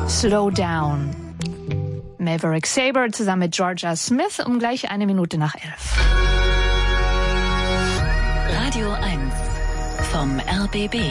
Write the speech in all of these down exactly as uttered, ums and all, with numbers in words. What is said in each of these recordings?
Slow Down. Maverick Sabre zusammen mit Georgia Smith um gleich eine Minute nach elf. Radio eins vom R B B.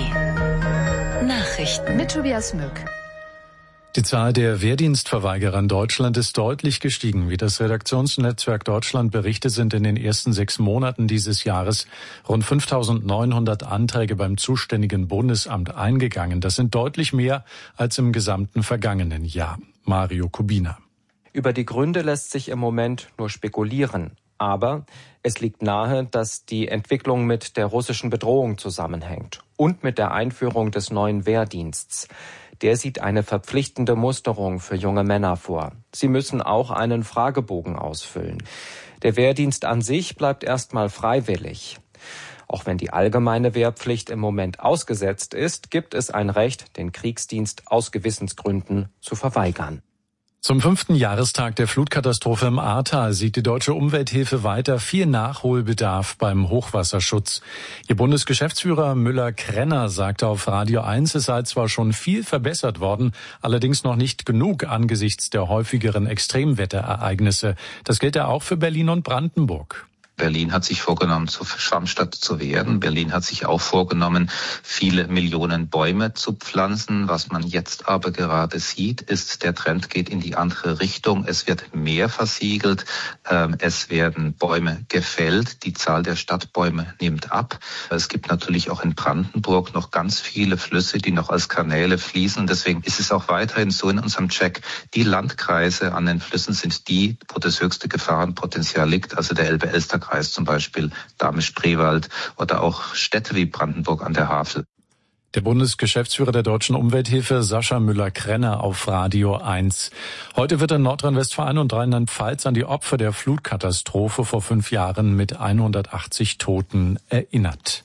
Nachrichten Mit Tobias Mück. Die Zahl der Wehrdienstverweigerer in Deutschland ist deutlich gestiegen. Wie das Redaktionsnetzwerk Deutschland berichtet, sind in den ersten sechs Monaten dieses Jahres rund fünftausendneunhundert Anträge beim zuständigen Bundesamt eingegangen. Das sind deutlich mehr als im gesamten vergangenen Jahr. Mario Kubina. Über die Gründe lässt sich im Moment nur spekulieren. Aber es liegt nahe, dass die Entwicklung mit der russischen Bedrohung zusammenhängt und mit der Einführung des neuen Wehrdienstes. Der sieht eine verpflichtende Musterung für junge Männer vor. Sie müssen auch einen Fragebogen ausfüllen. Der Wehrdienst an sich bleibt erstmal freiwillig. Auch wenn die allgemeine Wehrpflicht im Moment ausgesetzt ist, gibt es ein Recht, den Kriegsdienst aus Gewissensgründen zu verweigern. Zum fünften Jahrestag der Flutkatastrophe im Ahrtal sieht die Deutsche Umwelthilfe weiter viel Nachholbedarf beim Hochwasserschutz. Ihr Bundesgeschäftsführer Müller-Krenner sagte auf Radio eins, es sei zwar schon viel verbessert worden, allerdings noch nicht genug angesichts der häufigeren Extremwetterereignisse. Das gilt ja auch für Berlin und Brandenburg. Berlin hat sich vorgenommen, zur Schwammstadt zu werden. Berlin hat sich auch vorgenommen, viele Millionen Bäume zu pflanzen. Was man jetzt aber gerade sieht, ist, der Trend geht in die andere Richtung. Es wird mehr versiegelt. Es werden Bäume gefällt. Die Zahl der Stadtbäume nimmt ab. Es gibt natürlich auch in Brandenburg noch ganz viele Flüsse, die noch als Kanäle fließen. Deswegen ist es auch weiterhin so in unserem Check, die Landkreise an den Flüssen sind die, wo das höchste Gefahrenpotenzial liegt. Also der Elbe-Elster Kreis zum Beispiel, Dahme-Spreewald oder auch Städte wie Brandenburg an der Havel. Der Bundesgeschäftsführer der Deutschen Umwelthilfe, Sascha Müller-Krenner, auf Radio eins. Heute wird in Nordrhein-Westfalen und Rheinland-Pfalz an die Opfer der Flutkatastrophe vor fünf Jahren mit hundertachtzig Toten erinnert.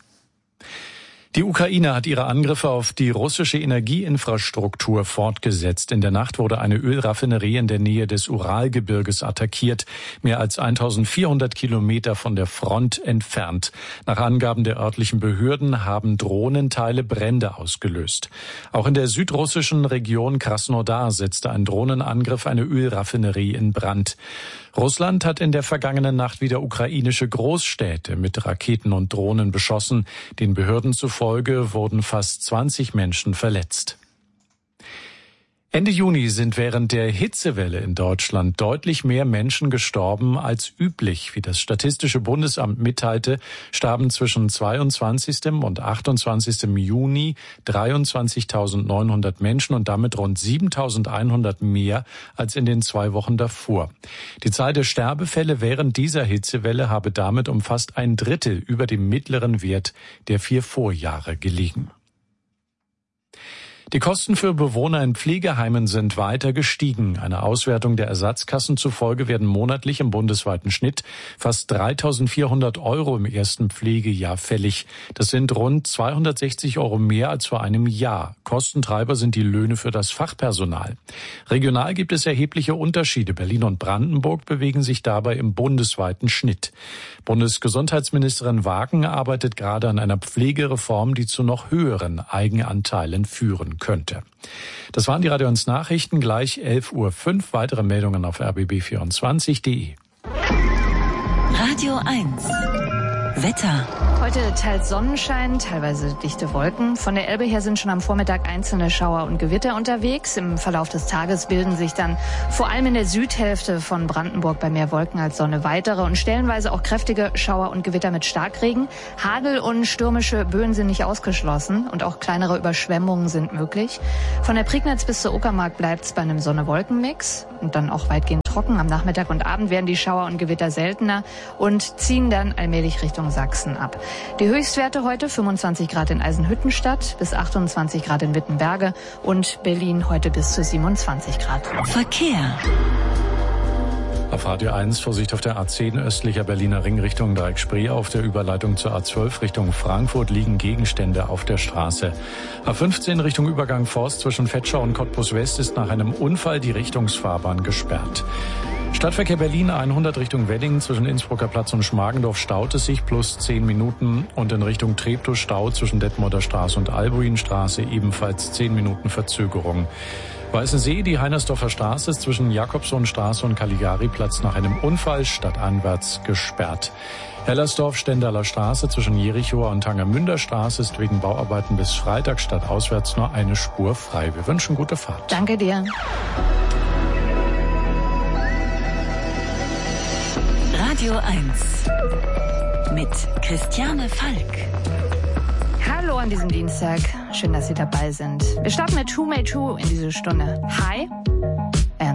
Die Ukraine hat ihre Angriffe auf die russische Energieinfrastruktur fortgesetzt. In der Nacht wurde eine Ölraffinerie in der Nähe des Uralgebirges attackiert, mehr als eintausendvierhundert Kilometer von der Front entfernt. Nach Angaben der örtlichen Behörden haben Drohnenteile Brände ausgelöst. Auch in der südrussischen Region Krasnodar setzte ein Drohnenangriff eine Ölraffinerie in Brand. Russland hat in der vergangenen Nacht wieder ukrainische Großstädte mit Raketen und Drohnen beschossen. Den Behörden zufolge wurden fast zwanzig Menschen verletzt. Ende Juni sind während der Hitzewelle in Deutschland deutlich mehr Menschen gestorben als üblich. Wie das Statistische Bundesamt mitteilte, starben zwischen zweiundzwanzigsten und achtundzwanzigsten Juni dreiundzwanzigtausendneunhundert Menschen und damit rund siebentausendeinhundert mehr als in den zwei Wochen davor. Die Zahl der Sterbefälle während dieser Hitzewelle habe damit um fast ein Drittel über dem mittleren Wert der vier Vorjahre gelegen. Die Kosten für Bewohner in Pflegeheimen sind weiter gestiegen. Einer Auswertung der Ersatzkassen zufolge werden monatlich im bundesweiten Schnitt fast dreitausendvierhundert Euro im ersten Pflegejahr fällig. Das sind rund zweihundertsechzig Euro mehr als vor einem Jahr. Kostentreiber sind die Löhne für das Fachpersonal. Regional gibt es erhebliche Unterschiede. Berlin und Brandenburg bewegen sich dabei im bundesweiten Schnitt. Bundesgesundheitsministerin Wagen arbeitet gerade an einer Pflegereform, die zu noch höheren Eigenanteilen führen könnte. Das waren die Radio eins Nachrichten, gleich elf Uhr fünf. Weitere Meldungen auf r b b vierundzwanzig punkt d e. Radio eins. Wetter. Heute teils Sonnenschein, teilweise dichte Wolken. Von der Elbe her sind schon am Vormittag einzelne Schauer und Gewitter unterwegs. Im Verlauf des Tages bilden sich dann vor allem in der Südhälfte von Brandenburg bei mehr Wolken als Sonne weitere und stellenweise auch kräftige Schauer und Gewitter mit Starkregen. Hagel und stürmische Böen sind nicht ausgeschlossen und auch kleinere Überschwemmungen sind möglich. Von der Prignitz bis zur Uckermark bleibt es bei einem Sonne-Wolken-Mix und dann auch weitgehend trocken. Am Nachmittag und Abend werden die Schauer und Gewitter seltener und ziehen dann allmählich Richtung Sachsen ab. Die Höchstwerte heute fünfundzwanzig Grad in Eisenhüttenstadt bis achtundzwanzig Grad in Wittenberge und Berlin heute bis zu siebenundzwanzig Grad. Verkehr. Auf Radio eins Vorsicht auf der A zehn östlicher Berliner Ring Richtung Dreieck-Spree. Auf der Überleitung zur A zwölf Richtung Frankfurt liegen Gegenstände auf der Straße. A fünfzehn Richtung Übergang Forst zwischen Vetschau und Cottbus West ist nach einem Unfall die Richtungsfahrbahn gesperrt. Stadtverkehr Berlin hundert Richtung Wedding zwischen Innsbrucker Platz und Schmargendorf staut es sich plus zehn Minuten und in Richtung Treptow Stau zwischen Detmolder Straße und Albuinstraße ebenfalls zehn Minuten Verzögerung. Weißensee, die Heinersdorfer Straße ist zwischen Jakobsohnstraße und Caligari-Platz nach einem Unfall stadteinwärts gesperrt. Hellersdorf, Stendaler Straße zwischen Jerichoer und Tangermünder Straße ist wegen Bauarbeiten bis Freitag stadtauswärts nur eine Spur frei. Wir wünschen gute Fahrt. Danke dir. Radio eins mit Christiane Falk. Hallo an diesem Dienstag. Schön, dass Sie dabei sind. Wir starten mit Who Made Who in diese Stunde. Hi.